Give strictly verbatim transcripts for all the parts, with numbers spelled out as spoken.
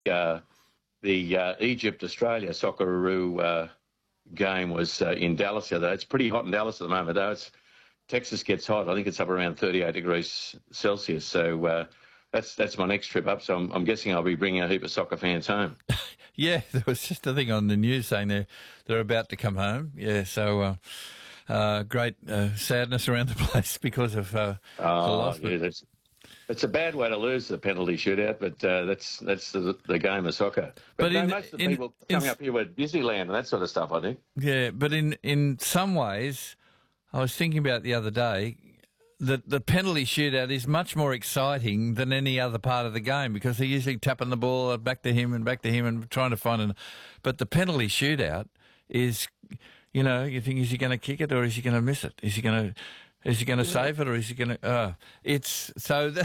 uh, the uh, Egypt-Australia Socceroo uh, game was uh, in Dallas the other day. It's pretty hot in Dallas at the moment, though. It's, Texas gets hot. I think it's up around thirty-eight degrees Celsius. So uh, that's that's my next trip up. So I'm, I'm guessing I'll be bringing a heap of soccer fans home. Yeah, there was just a thing on the news saying they're, they're about to come home. Yeah, so uh, uh, great uh, sadness around the place because of uh, oh, the loss. Yeah, that's, it's a bad way to lose the penalty shootout, but uh, that's that's the, the game of soccer. But, but no, in, most of the in, people in, coming up here were Disneyland and that sort of stuff, I think. Yeah, but in, in some ways, I was thinking about the other day, that the penalty shootout is much more exciting than any other part of the game because they're usually tapping the ball back to him and back to him and trying to find an... But the penalty shootout is, you know, you think, is he going to kick it or is he going to miss it? Is he going to... Is he going to save it or is he going to... Uh, it's... So... The,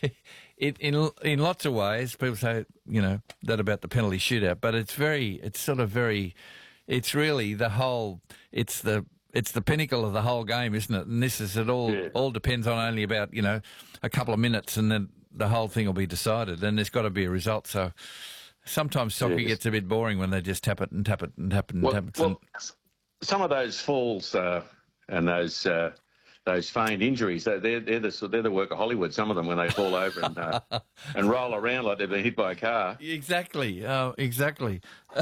it, in in lots of ways, people say, you know, that about the penalty shootout, but it's very... It's sort of very... It's really the whole... It's the... It's the pinnacle of the whole game, isn't it? And this is... It all, yeah. all depends on only about, you know, a couple of minutes and then the whole thing will be decided and there's got to be a result. So sometimes soccer yes. gets a bit boring when they just tap it and tap it and tap it and well, tap it. Well, some of those falls uh, and those... Uh, Those feigned injuries, they're, they're, the, they're the work of Hollywood, some of them, when they fall over and uh, and roll around like they've been hit by a car. Exactly, uh, exactly.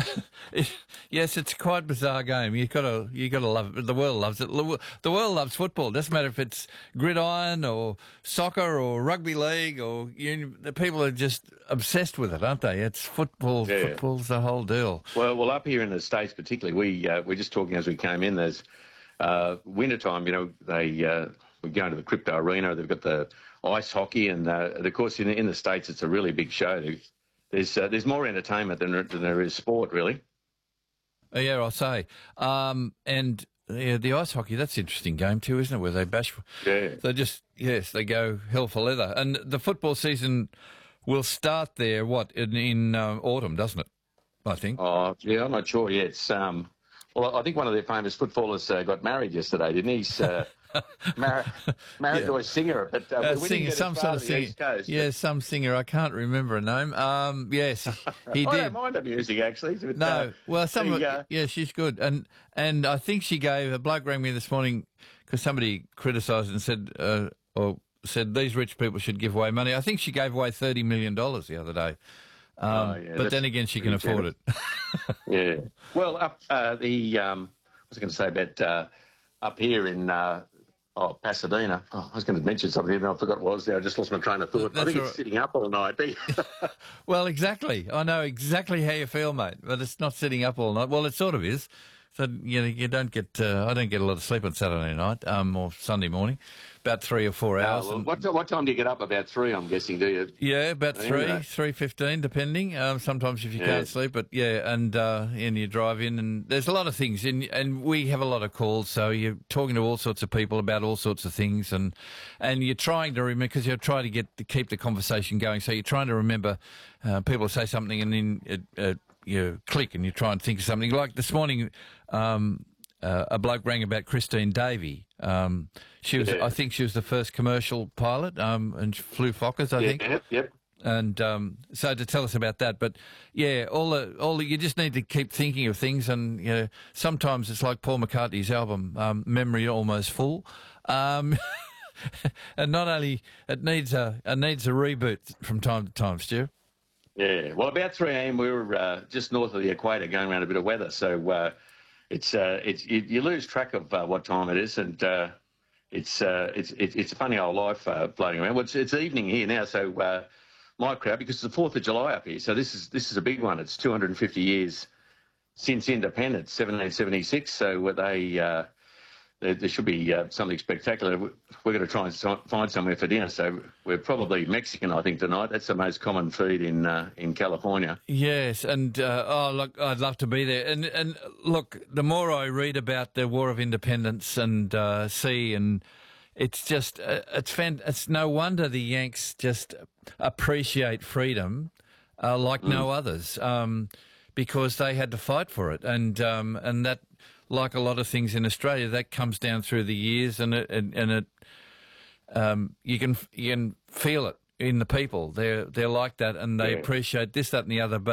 it, yes, it's a quite bizarre game. You've got to, you got to love it. The world loves it. The world loves football. It doesn't matter if it's gridiron or soccer or rugby league or you, the people are just obsessed with it, aren't they? It's football. Yeah. Football's the whole deal. Well, well, up here in the States particularly, we uh, we're just talking as we came in. There's Uh, wintertime, you know, they uh, we go into the crypto arena. They've got the ice hockey, and, uh, of course, in, in the States, it's a really big show. There's uh, there's more entertainment than, than there is sport, really. Oh, yeah, I'll say. Um, and yeah, the ice hockey, that's an interesting game too, isn't it? Where they bash. Yeah. They just yes, they go hell for leather. And the football season will start there. What in, in uh, autumn, doesn't it? I think. Oh, yeah, I'm not sure. Yeah, it's um. Well, I think one of their famous footballers uh, got married yesterday, didn't he? He's uh, mar- married yeah. to a singer. But uh, uh, we singer, didn't get some sort of singer. Coast, yeah, but... some singer. I can't remember a name. Um, yes, he I did. don't mind the music, actually. But, no, uh, well, some. the, of, uh... yeah, she's good, and and I think she gave a bloke rang me this morning because somebody criticised and said uh, or said these rich people should give away money. I think she gave away thirty million dollars the other day. Um, oh, yeah, but then again, she can afford generous. it. yeah. Well, up uh, the. Um, I was going to say about uh, up here in uh, oh, Pasadena. Oh, I was going to mention something and I forgot what it was there. I just lost my train of thought. That's I think right. It's sitting up all night. Well, exactly. I know exactly how you feel, mate. But it's not sitting up all night. Well, it sort of is. So you know, you don't get. Uh, I don't get a lot of sleep on Saturday night um, or Sunday morning. About three or four hours. Oh, well, and, what, what time do you get up? About three, I'm guessing, do you? Yeah, about three, Anyway. three fifteen, depending. Um, sometimes if you Yeah. can't sleep, but yeah, and uh, and you drive in, and there's a lot of things, and and we have a lot of calls, so you're talking to all sorts of people about all sorts of things, and and you're trying to remember because you're trying to get to keep the conversation going, so you're trying to remember uh, people say something, and then it, uh, you click, and you try and think of something. Like this morning, um, uh, a bloke rang about Christine Davey. Um, she was, Yeah. I think, she was the first commercial pilot, um, and she flew Fokkers, I Yeah, think. Yep, yep. And um, so to tell us about that, but yeah, all the all the, you just need to keep thinking of things, and you know, sometimes it's like Paul McCartney's album, um, "Memory Almost Full," um, and not only it needs a it needs a reboot from time to time, Stu. Yeah. Well, about three a.m. we were uh, just north of the equator, going around a bit of weather. So uh, it's uh, it's you, you lose track of uh, what time it is, and uh, it's uh, it's it's it's a funny old life uh, floating around. Well, it's, it's evening here now, so. Uh, My crowd, because it's the fourth of July up here, so this is this is a big one. It's two hundred fifty years since independence, seventeen seventy-six. So they uh, there, there should be uh, something spectacular. We're going to try and so- find somewhere for dinner. So we're probably Mexican, I think, tonight. That's the most common food in uh, in California. Yes, and uh, oh, look, I'd love to be there. And and look, the more I read about the War of Independence and uh, see and. It's just, uh, it's fan- It's no wonder the Yanks just appreciate freedom uh, like mm. no others, um, because they had to fight for it, and um, and that, like a lot of things in Australia, that comes down through the years, and it and, and it, um, you can you can feel it in the people. They're they're like that, and they Yeah. appreciate this, that, and the other. But